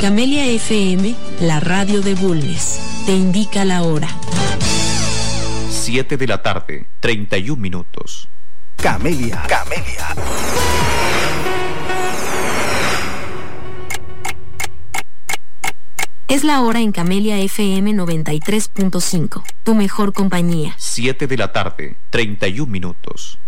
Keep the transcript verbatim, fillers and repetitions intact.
Camelia F M, la radio de Bulnes, te indica la hora. siete de la tarde, treinta y un minutos. Camelia, Camelia. Es la hora en Camelia F M noventa y tres punto cinco, tu mejor compañía. siete de la tarde, treinta y un minutos.